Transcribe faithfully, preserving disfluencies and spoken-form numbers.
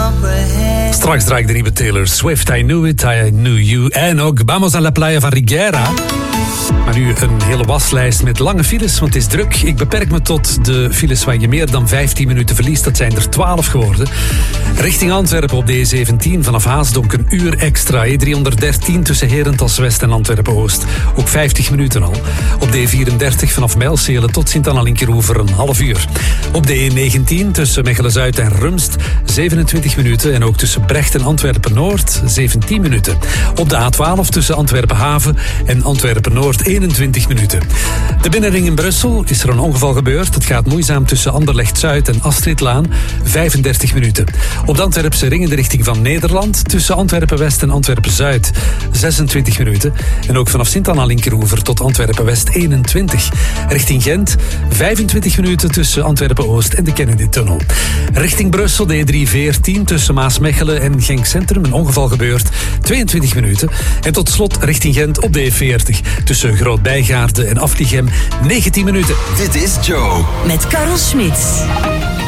Straks draai ik de nieuwe Taylor Swift, I Knew It, I Knew You. En ook Vamos a la Playa van Riguera. Maar nu een hele waslijst met lange files, want het is druk. Ik beperk me tot de files waar je meer dan vijftien minuten verliest. Dat zijn er twaalf geworden. Richting Antwerpen op de E zeventien vanaf Haasdonk een uur extra. E driehonderddertien tussen Herentals West en Antwerpen-Oost. Ook vijftig minuten al. Op de E vierendertig vanaf Mijlselen tot Sint-Anna-Linkeroever een half uur. Op de E negentien tussen Mechelen-Zuid en Rumst zevenentwintig minuten. En ook tussen Brecht en Antwerpen-Noord zeventien minuten. Op de A twaalf tussen Antwerpen-Haven en Antwerpen-Noord eenentwintig minuten. De binnenring in Brussel is er een ongeval gebeurd. Het gaat moeizaam tussen Anderlecht-Zuid en Astridlaan. vijfendertig minuten. Op de Antwerpse ring in de richting van Nederland tussen Antwerpen-West en Antwerpen-Zuid zesentwintig minuten. En ook vanaf Sint-Anna-Linkeroever tot Antwerpen-West eenentwintig. Richting Gent vijfentwintig minuten tussen Antwerpen-Oost en de Kennedy-tunnel. Richting Brussel de E driehonderdveertien tussen Maasmechelen en Genk Centrum. Een ongeval gebeurd. tweeëntwintig minuten. En tot slot richting Gent op de E veertig tussen Groot-Bijgaarde en Afligem negentien minuten. Dit is Joe. Met Karel Smits.